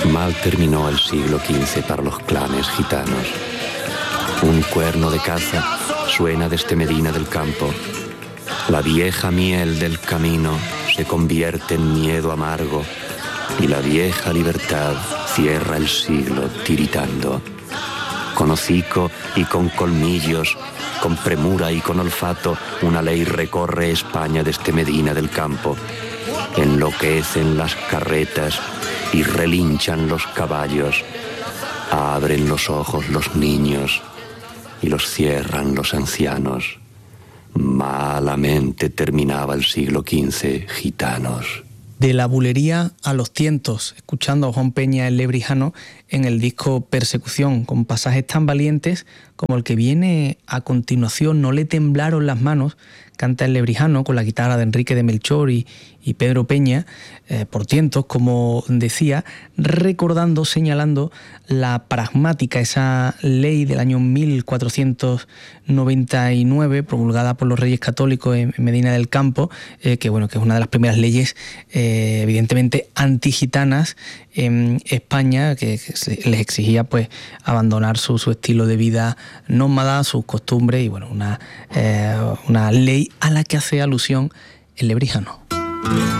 Mal terminó el siglo XV para los clanes gitanos. Un cuerno de caza suena desde Medina del Campo. La vieja miel del camino se convierte en miedo amargo y la vieja libertad cierra el siglo tiritando. Con hocico y con colmillos, con premura y con olfato, una ley recorre España desde Medina del Campo. Enloquecen las carretas y relinchan los caballos. Abren los ojos los niños y los cierran los ancianos. Malamente terminaba el siglo XV, gitanos. De la bulería a los tientos, escuchando a Juan Peña el Lebrijano en el disco Persecución, con pasajes tan valientes como el que viene a continuación. No le temblaron las manos, canta el Lebrijano con la guitarra de Enrique de Melchor y Pedro Peña, por tientos, como decía, recordando, señalando la pragmática, esa ley del año 1499, promulgada por los Reyes Católicos en Medina del Campo, que es una de las primeras leyes evidentemente antigitanas en España, que les exigía pues abandonar su estilo de vida nómada, sus costumbres, y una ley a la que hace alusión el Lebrijano.